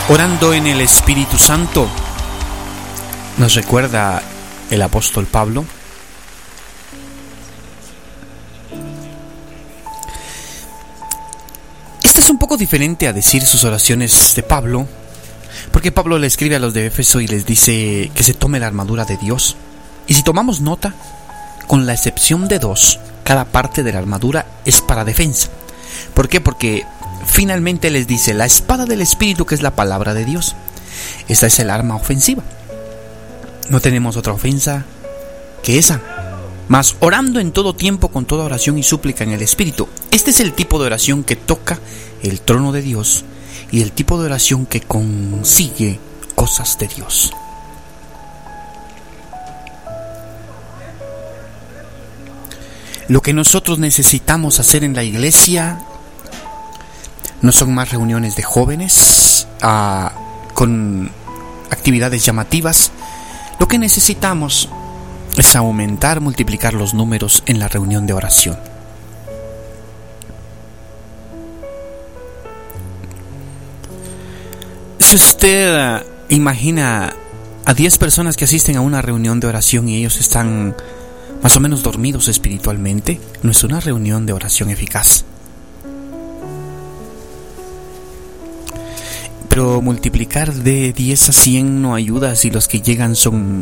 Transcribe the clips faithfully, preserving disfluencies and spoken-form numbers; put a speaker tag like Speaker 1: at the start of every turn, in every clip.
Speaker 1: Orando en el Espíritu Santo, nos recuerda el apóstol Pablo. Esto es un poco diferente a decir sus oraciones de Pablo, porque Pablo le escribe a los de Éfeso y les dice que se tome la armadura de Dios. Y si tomamos nota, con la excepción de dos, cada parte de la armadura es para defensa. ¿Por qué? Porque finalmente les dice la espada del Espíritu, que es la palabra de Dios. Esa es el arma ofensiva. No tenemos otra ofensa que esa. Mas orando en todo tiempo con toda oración y súplica en el Espíritu. Este es el tipo de oración que toca el trono de Dios y el tipo de oración que consigue cosas de Dios. Lo que nosotros necesitamos hacer en la iglesia no son más reuniones de jóvenes uh, con actividades llamativas. Lo que necesitamos es aumentar, multiplicar los números en la reunión de oración. Si usted uh, imagina a diez personas que asisten a una reunión de oración y ellos están más o menos dormidos espiritualmente, no es una reunión de oración eficaz. Pero multiplicar de diez a cien no ayuda si los que llegan son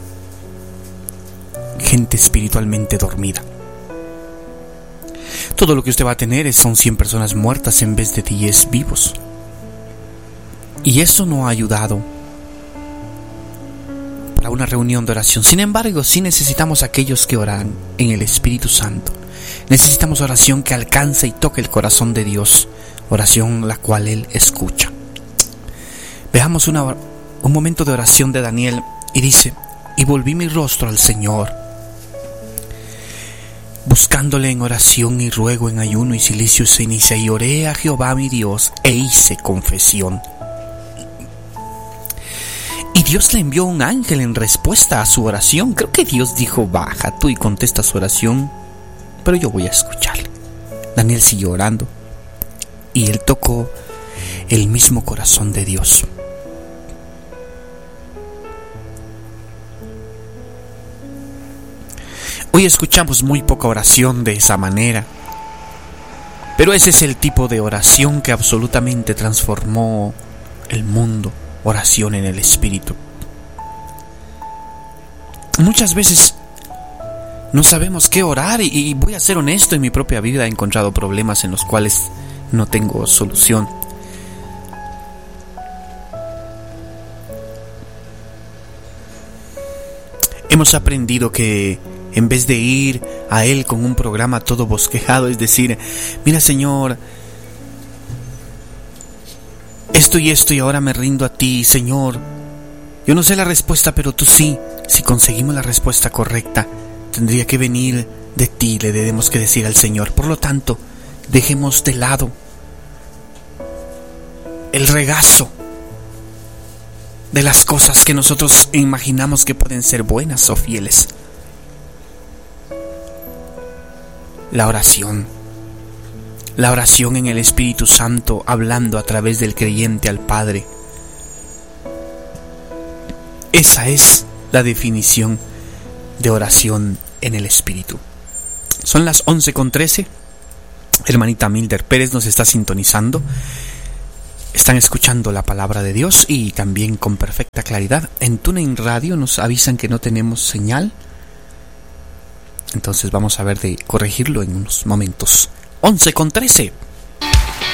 Speaker 1: gente espiritualmente dormida. Todo lo que usted va a tener son cien personas muertas en vez de diez vivos. Y eso no ha ayudado para una reunión de oración. Sin embargo, sí necesitamos aquellos que oran en el Espíritu Santo. Necesitamos oración que alcance y toque el corazón de Dios, oración la cual Él escucha. Veamos una, un momento de oración de Daniel, y dice: y volví mi rostro al Señor, buscándole en oración y ruego, en ayuno y cilicio se inicia, y oré a Jehová mi Dios e hice confesión. Y Dios le envió un ángel en respuesta a su oración. Creo que Dios dijo: baja tú y contesta su oración, pero yo voy a escucharle. Daniel siguió orando y él tocó el mismo corazón de Dios. Hoy escuchamos muy poca oración de esa manera, pero ese es el tipo de oración que absolutamente transformó el mundo. Oración en el Espíritu. Muchas veces no sabemos qué orar, y, y voy a ser honesto, en mi propia vida he encontrado problemas en los cuales no tengo solución. Hemos aprendido que en vez de ir a Él con un programa todo bosquejado, es decir, mira Señor, esto y esto y ahora me rindo a ti, Señor, yo no sé la respuesta, pero tú sí. Si conseguimos la respuesta correcta, tendría que venir de ti, le debemos que decir al Señor. Por lo tanto, dejemos de lado el regazo de las cosas que nosotros imaginamos que pueden ser buenas o fieles. La oración. La oración en el Espíritu Santo, hablando a través del creyente al Padre. Esa es la definición de oración en el Espíritu. Son las once con trece. Hermanita Milder Pérez nos está sintonizando. Están escuchando la palabra de Dios y también con perfecta claridad. En TuneIn Radio nos avisan que no tenemos señal. Entonces vamos a ver de corregirlo en unos momentos. once con trece.